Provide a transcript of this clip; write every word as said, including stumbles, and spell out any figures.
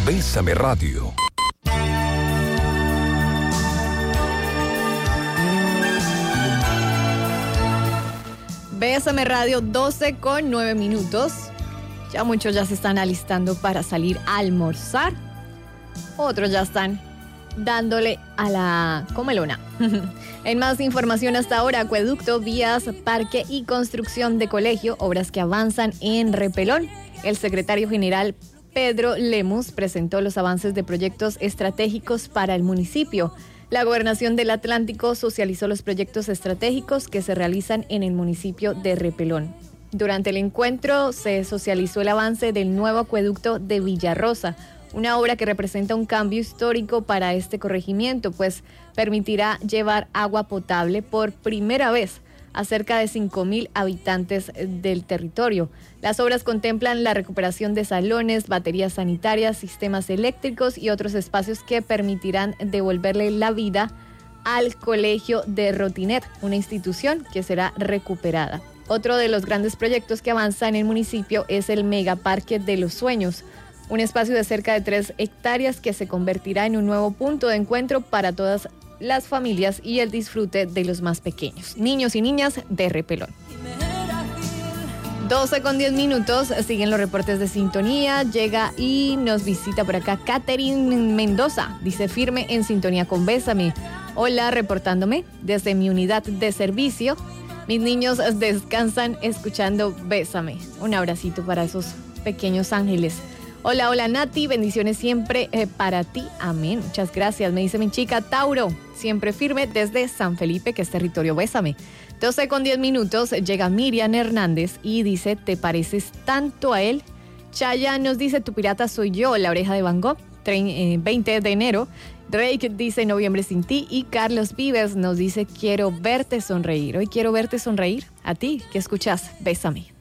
Bésame Radio. Bésame Radio, doce con nueve minutos. Ya muchos ya se están alistando para salir a almorzar. Otros ya están dándole a la comelona. En más información hasta ahora, acueducto, vías, parque y construcción de colegio, obras que avanzan en Repelón. El secretario general Pedro Lemus presentó los avances de proyectos estratégicos para el municipio. La Gobernación del Atlántico socializó los proyectos estratégicos que se realizan en el municipio de Repelón. Durante el encuentro se socializó el avance del nuevo acueducto de Villarrosa, una obra que representa un cambio histórico para este corregimiento, pues permitirá llevar agua potable por primera vez a cerca de cinco mil habitantes del territorio. Las obras contemplan la recuperación de salones, baterías sanitarias, sistemas eléctricos y otros espacios que permitirán devolverle la vida al colegio de Rotinet, una institución que será recuperada. Otro de los grandes proyectos que avanza en el municipio es el Megaparque de los Sueños, un espacio de cerca de tres hectáreas que se convertirá en un nuevo punto de encuentro para todas las familias y el disfrute de los más pequeños, niños y niñas de Repelón. doce con diez minutos, siguen los reportes de sintonía, llega y nos visita por acá Catherine Mendoza, dice firme en sintonía con Bésame. Hola, reportándome desde mi unidad de servicio, mis niños descansan escuchando Bésame. Un abracito para esos pequeños ángeles. Hola, hola Nati, bendiciones siempre eh, para ti, amén, muchas gracias. Me dice mi chica Tauro, siempre firme desde San Felipe, que es territorio Bésame. doce con diez minutos, llega Miriam Hernández y dice, ¿te pareces tanto a él? Chaya nos dice, tu pirata soy yo, La Oreja de Van Gogh, veinte de enero. Drake dice, Noviembre sin ti. Y Carlos Vives nos dice, quiero verte sonreír. Hoy quiero verte sonreír. A ti, que escuchas, Bésame.